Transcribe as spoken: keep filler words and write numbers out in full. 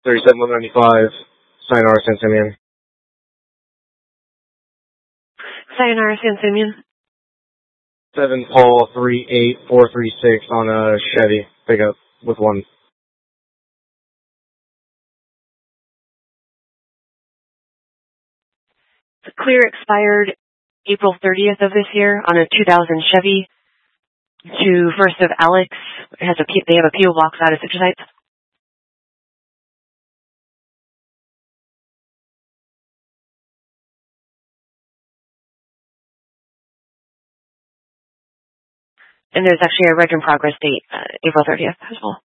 thirty-seven one ninety-five, Sayonara San Simeon. Sayonara San Simeon. seven Paul three eight four three six on a Chevy pickup with one. The clear expired April thirtieth of this year on a two thousand Chevy to First of Alex. It has a, they have a P O box out of Citrus Heights. And there's actually a reg in progress date, uh, April thirtieth as well.